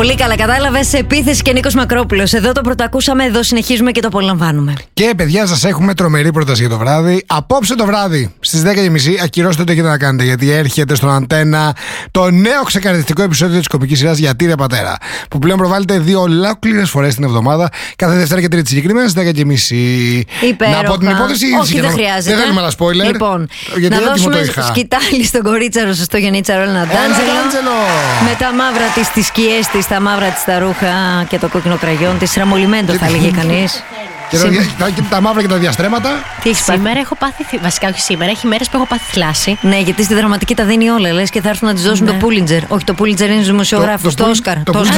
Πολύ καλά, κατάλαβες. Επίθεση και Νίκος Μακρόπουλος. Εδώ το πρωτοακούσαμε, εδώ συνεχίζουμε και το απολαμβάνουμε. Και παιδιά, σας έχουμε τρομερή πρόταση για το βράδυ. Απόψε το βράδυ στις 10:30 ακυρώστε ό,τι έχετε να κάνετε. Γιατί έρχεται στον Αντένα το νέο ξεκαρδιστικό επεισόδιο της κωμικής σειράς Γιατί Ρε Πατέρα. Που πλέον προβάλλεται 2 ολόκληρες φορές την εβδομάδα, κάθε Δευτέρα και Τρίτη συγκεκριμένα στις 10:30. Υπέροχα. Να πω την υπόθεση. Όχι, δεν χρειάζεται. Δεν θέλουμε άλλα spoiler. Λοιπόν, γιατί να δώσουμε το σκητάλη στον κορίτσαρο, στο Γιονίτσαρο Ντάντζελο. Με τα μαύρα της, τις σκιές της, τα μαύρα της τα ρούχα και το κόκκινο κραγιόν της. Ραμολιμέντο θα έλεγε κανείς. Και τα μαύρα και τα διαστρέμματα. Τι έχεις πάθει? Σήμερα έχω πάθει. Βασικά, όχι σήμερα. Έχει μέρες που έχω πάθει θλάση. Ναι, γιατί στη δραματική τα δίνει όλα, λες, και θα έρθουν να της δώσουν το Πούλιτζερ. Όχι, το Πούλιτζερ είναι στους δημοσιογράφους. Το Όσκαρ.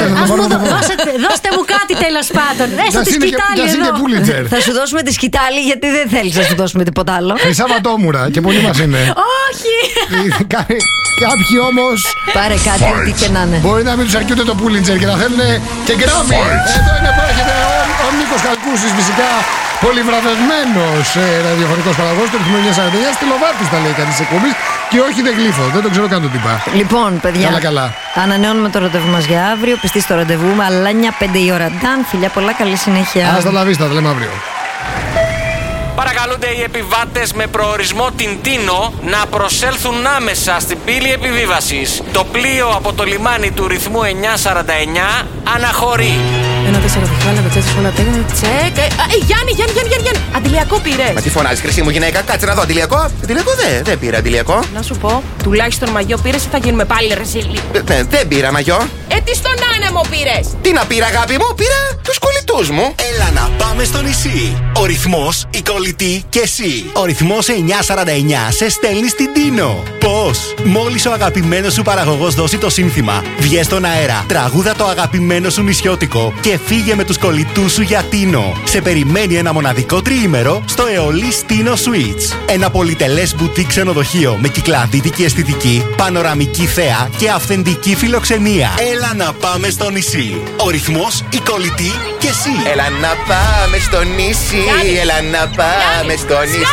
Δώστε μου κάτι τέλος πάντων. Έστω τη σκητάλη εδώ. Θα σου δώσουμε τη σκητάλη γιατί δεν θέλεις να σου δώσουμε τίποτα άλλο. Χρυσά βατόμουρα και πολύ μας είναι. Όχι! Κάποιοι όμως. Πάρε κάτι, ό,τι και να είναι. Μπορεί να μην τους αρκεί ούτε το Πούλιτζερ και να θέλουν και γκράμμι. Εδώ είναι ο Νίκος Καλκούσης, φυσικά πολυβραβευμένος ραδιοφωνικός παραγωγός του ρυθμού 949. Στυλοβάτης τα λέει κανείς της εκπομπής. Και όχι δεν γλύφω, δεν το ξέρω καν το τύπα. Λοιπόν, παιδιά, καλά. Ανανεώνουμε το ραντεβού μας για αύριο. Πιστή στο ραντεβού με Αλάνια 5 η ώρα. Νταν, φιλιά πολλά, καλή συνέχεια. Άστα τα βίστα, τα λέμε αύριο. Παρακαλούνται οι επιβάτες με προορισμό την Τίνο να προσέλθουν άμεσα στην πύλη επιβίβασης. Το πλοίο από το λιμάνι του ρυθμού 949 αναχωρεί. 1-4 δεχάλα, 4 τσεκ. Γιάννη. Αντιλιακό πήρες? Μα τι φωνάζεις, χρυσή μου γυναίκα, κάτσε να δω. Αντιλιακό δεν πήρα αντιλιακό. Να σου πω, τουλάχιστον μαγιό πήρες ή θα γίνουμε πάλι ρεζίλοι? Δεν πήρα μαγιό. Τι στον άνεμο πήρες? Τι να πήρα, αγάπη μου, πήρα τους κολλητούς μου. Έλα να πάμε στο νησί. Ο ρυθμός, η κολλητή και εσύ. Ο ρυθμός 949 σε στέλνει στην Τίνο. Πώς? Μόλις ο αγαπημένος σου παραγωγός δώσει το σύνθημα, βγες στον αέρα, τραγούδα το αγαπημένο σου νησιώτικο και φύγε με τους κολλητούς σου για Τίνο. Σε περιμένει ένα μοναδικό τριήμερο στο Αιωλής Τίνο Suites. Ένα πολυτελές μπουτίκ ξενοδοχείο με κυκλαδίτικη αισθητική, πανοραμική θέα και αυθεντική φιλοξενία. Έλα να πάμε στο νησί. Ο ρυθμός, η κολλητή και εσύ. Έλα να πάμε στο νησί. Έλα να πάμε στο νησί.